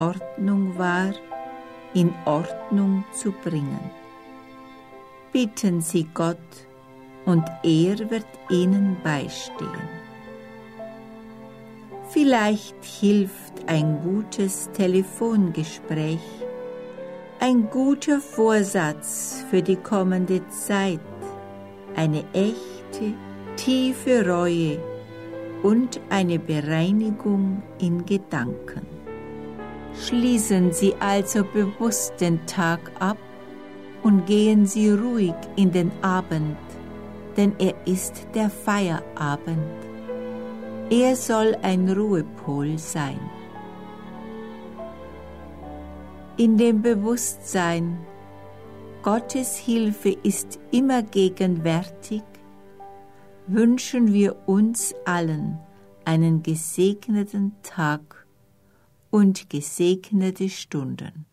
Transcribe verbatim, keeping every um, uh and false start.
Ordnung war, in Ordnung zu bringen. Bitten Sie Gott, und er wird Ihnen beistehen. Vielleicht hilft ein gutes Telefongespräch, ein guter Vorsatz für die kommende Zeit, eine echte, tiefe Reue und eine Bereinigung in Gedanken. Schließen Sie also bewusst den Tag ab und gehen Sie ruhig in den Abend, denn er ist der Feierabend. Er soll ein Ruhepol sein. In dem Bewusstsein, Gottes Hilfe ist immer gegenwärtig, wünschen wir uns allen einen gesegneten Tag und gesegnete Stunden.